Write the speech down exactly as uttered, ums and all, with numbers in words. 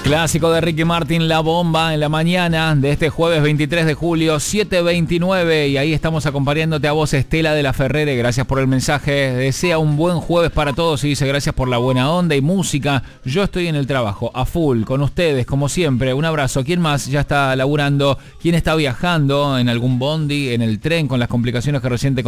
Clásico de Ricky Martin, La Bomba, en la mañana de este jueves veintitrés de julio, siete veintinueve. Y ahí estamos acompañándote a vos, Estela de la Ferrere. Gracias por el mensaje. Desea un buen jueves para todos y dice gracias por la buena onda y música. Yo estoy en el trabajo, a full, con ustedes, como siempre. Un abrazo. ¿Quién más ya está laburando? ¿Quién está viajando en algún bondi, en el tren, con las complicaciones que recién te